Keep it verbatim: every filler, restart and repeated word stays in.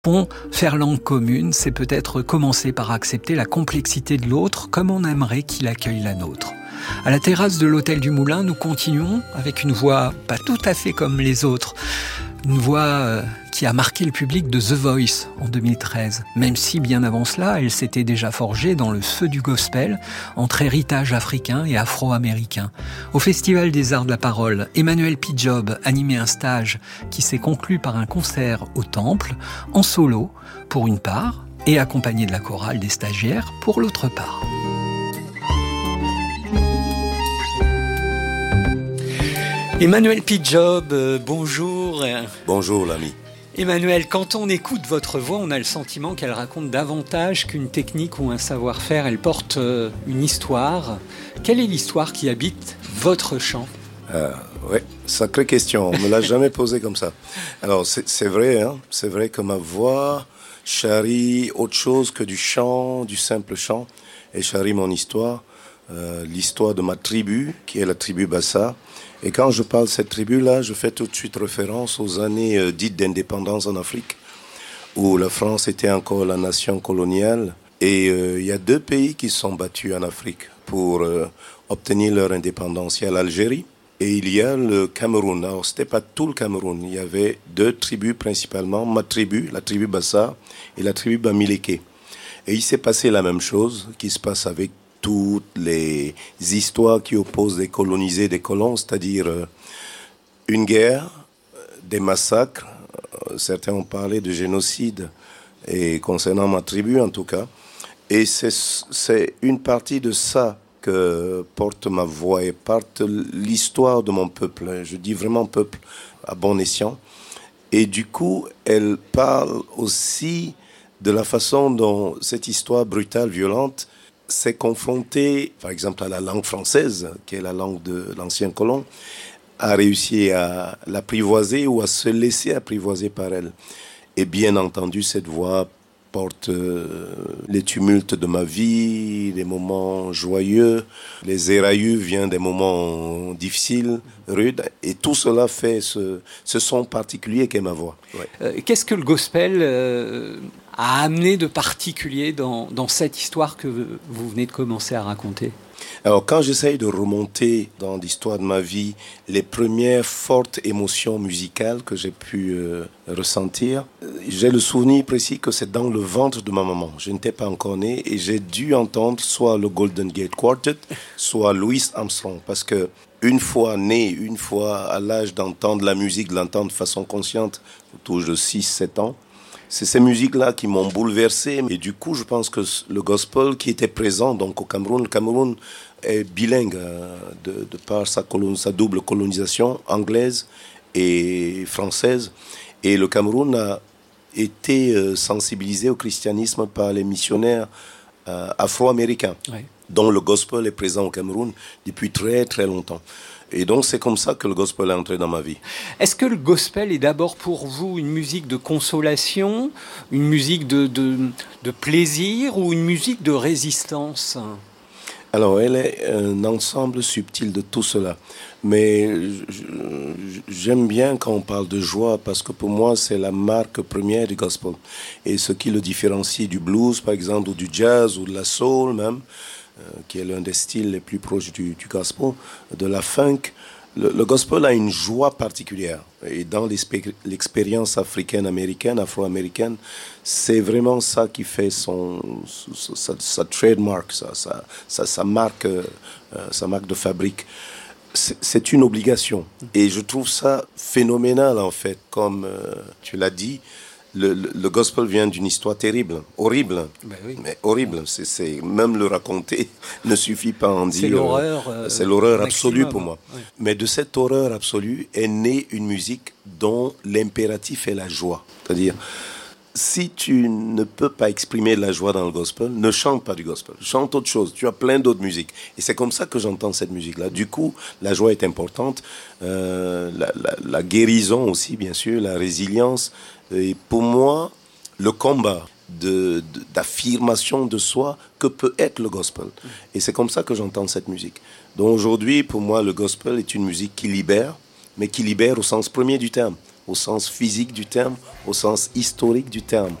Bon, faire langue commune, c'est peut-être commencer par accepter la complexité de l'autre comme on aimerait qu'il accueille la nôtre. À la terrasse de l'Hôtel du Moulin, nous continuons avec une voix pas tout à fait comme les autres. Une voix euh, qui a marqué le public de The Voice en deux mille treize. Même si, bien avant cela, elle s'était déjà forgée dans le feu du gospel entre héritage africain et afro-américain. Au Festival des Arts de la Parole, Emmanuel Pidjob animait un stage qui s'est conclu par un concert au Temple, en solo pour une part, et accompagné de la chorale des stagiaires pour l'autre part. Emmanuel Pidjob, euh, bonjour. Bonjour l'ami. Emmanuel, quand on écoute votre voix, on a le sentiment qu'elle raconte davantage qu'une technique ou un savoir-faire. Elle porte euh, une histoire. Quelle est l'histoire qui habite votre chant ? euh, Oui, sacrée question. On ne me l'a jamais posé comme ça. Alors c'est, c'est vrai, hein, c'est vrai que ma voix charrie autre chose que du chant, du simple chant. Elle charrie mon histoire, euh, l'histoire de ma tribu, qui est la tribu Bassa. Et quand je parle de cette tribu-là, je fais tout de suite référence aux années euh, dites d'indépendance en Afrique, où la France était encore la nation coloniale. Et euh, il y a deux pays qui se sont battus en Afrique pour euh, obtenir leur indépendance. Il y a l'Algérie et il y a le Cameroun. Alors, c'était pas tout le Cameroun. Il y avait deux tribus principalement, ma tribu, la tribu Bassa, et la tribu Bamileke. Et il s'est passé la même chose qui se passe avec toutes les histoires qui opposent les colonisés des colons, c'est-à-dire euh, une guerre, des massacres, euh, certains ont parlé de génocide, et concernant ma tribu en tout cas, et c'est, c'est une partie de ça que porte ma voix et porte l'histoire de mon peuple, je dis vraiment peuple à bon escient, et du coup elle parle aussi de la façon dont cette histoire brutale, violente, s'est confronté, par exemple, à la langue française, qui est la langue de l'ancien colon, a réussi à l'apprivoiser ou à se laisser apprivoiser par elle. Et bien entendu, cette voix porte euh, les tumultes de ma vie, les moments joyeux, les érailleux viennent des moments difficiles, rudes, et tout cela fait ce, ce son particulier qu'est ma voix. Ouais. Euh, qu'est-ce que le gospel euh, a amené de particulier dans, dans cette histoire que vous venez de commencer à raconter ? Alors, quand j'essaye de remonter dans l'histoire de ma vie les premières fortes émotions musicales que j'ai pu euh, ressentir, j'ai le souvenir précis que c'est dans le ventre de ma maman. Je n'étais pas encore né et j'ai dû entendre soit le Golden Gate Quartet, soit Louis Armstrong. Parce que une fois né, une fois à l'âge d'entendre la musique, de l'entendre de façon consciente, autour de six sept ans, c'est ces musiques-là qui m'ont bouleversé. Et du coup, je pense que le gospel qui était présent donc au Cameroun, le Cameroun est bilingue euh, de, de par sa, colon, sa double colonisation anglaise et française. Et le Cameroun a été euh, sensibilisé au christianisme par les missionnaires euh, afro-américains, oui, dont le gospel est présent au Cameroun depuis très très longtemps. Et donc, c'est comme ça que le gospel est entré dans ma vie. Est-ce que le gospel est d'abord pour vous une musique de consolation, une musique de, de, de plaisir ou une musique de résistance ? Alors, elle est un ensemble subtil de tout cela. Mais j'aime bien quand on parle de joie parce que pour moi, c'est la marque première du gospel. Et ce qui le différencie du blues, par exemple, ou du jazz, ou de la soul même, qui est l'un des styles les plus proches du, du gospel, de la funk, le, le gospel a une joie particulière. Et dans l'expérience africaine-américaine, afro-américaine, c'est vraiment ça qui fait son, sa, sa trademark, sa, sa, sa, sa, marque, euh, sa marque de fabrique. C'est, c'est une obligation. Et je trouve ça phénoménal, en fait, comme euh, tu l'as dit. Le, le, le gospel vient d'une histoire terrible, horrible, ben oui. mais horrible. C'est, c'est, même le raconter ne suffit pas à en dire. C'est l'horreur, euh, c'est l'horreur absolue pour moi. Oui. Mais de cette horreur absolue est née une musique dont l'impératif est la joie. C'est-à-dire, si tu ne peux pas exprimer la joie dans le gospel, ne chante pas du gospel. Chante autre chose. Tu as plein d'autres musiques. Et c'est comme ça que j'entends cette musique-là. Du coup, la joie est importante. Euh, la, la, la guérison aussi, bien sûr, la résilience. Et pour moi, le combat de, de, d'affirmation de soi que peut être le gospel. Et c'est comme ça que j'entends cette musique. Donc aujourd'hui, pour moi, le gospel est une musique qui libère, mais qui libère au sens premier du terme. au sens physique du terme, au sens historique du terme.